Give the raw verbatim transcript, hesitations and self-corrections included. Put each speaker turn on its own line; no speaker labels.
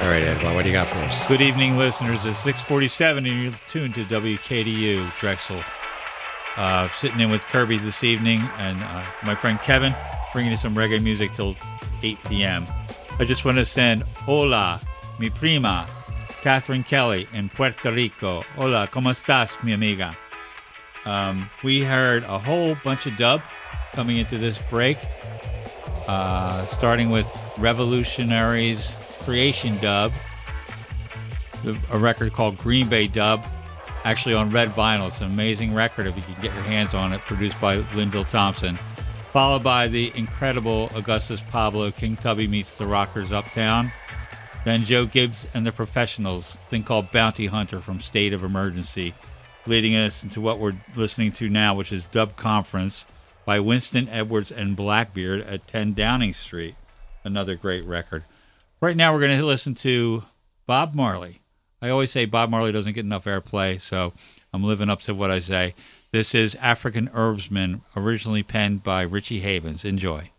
All right, Ed, well, what do you got for us?
Good evening, listeners. It's six forty-seven, and you're tuned to W K D U, Drexel. Uh, sitting in with Kirby this evening, and uh, my friend Kevin, bringing you some reggae music till eight p.m. I just want to send hola, mi prima, Catherine Kelly in Puerto Rico. Hola, ¿cómo estás, mi amiga? Um, we heard a whole bunch of dub coming into this break, uh, starting with Revolutionaries Creation Dub, a record called Green Bay Dub, actually on red vinyl. It's an amazing record if you can get your hands on it, produced by Linville Thompson. Followed by the incredible Augustus Pablo, King Tubby Meets the Rockers Uptown. Then Joe Gibbs and the Professionals, a thing called Bounty Hunter from State of Emergency, leading us into what we're listening to now, which is Dub Conference by Winston Edwards and Blackbeard at ten Downing Street. Another great record. Right now we're going to listen to Bob Marley. I always say Bob Marley doesn't get enough airplay, so I'm living up to what I say. This is African Herbsman, originally penned by Richie Havens. Enjoy.